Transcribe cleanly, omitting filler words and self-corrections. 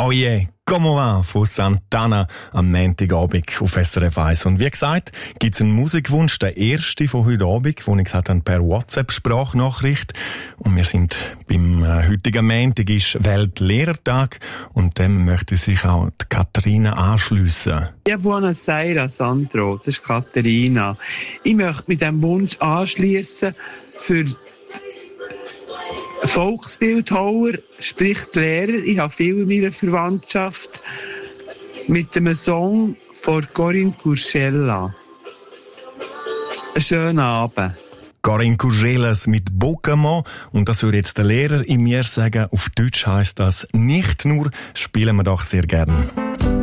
Oje, como va von Santana am Montagabend auf SRF 1. Und wie gesagt, gibt's einen Musikwunsch, der erste von heute Abend, den ich gesagt habe, per WhatsApp-Sprachnachricht. Und wir sind beim heutigen Montag, ist Weltlehrertag, und dem möchte sich auch die Katharina anschliessen. Ja, buonasera, Sandro. Das ist Katharina. Ich möchte mit diesem Wunsch anschliessen für Volksbildhauer, sprich die Lehrer. Ich habe viel in meiner Verwandtschaft mit einem Song von Corinne Curcella. Einen schönen Abend. Corinne Curgelas mit Bocamo, und das würde jetzt der Lehrer in mir sagen. Auf Deutsch heisst das nicht nur, spielen wir doch sehr gern.